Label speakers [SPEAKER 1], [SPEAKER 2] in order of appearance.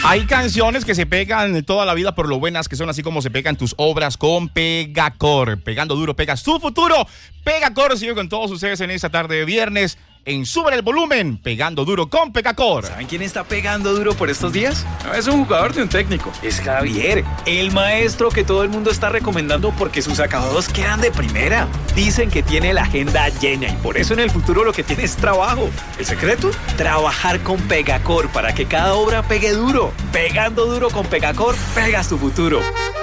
[SPEAKER 1] Hay canciones que se pegan toda la vida por lo buenas que son, así como se pegan tus obras con Pegacor. Pegando duro, pegas tu futuro. Pegacor sigue con todos ustedes en esta tarde de viernes en Sube el Volumen, pegando duro con Pegacor.
[SPEAKER 2] ¿Saben quién está pegando duro por estos días? No es un jugador de un técnico, es Javier, el maestro que todo el mundo está recomendando porque sus acabados quedan de primera. Dicen que tiene la agenda llena y por eso en el futuro lo que tiene es trabajo. ¿El secreto? Trabajar con Pegacor para que cada obra pegue duro. Pegando duro con Pegacor, pegas tu futuro.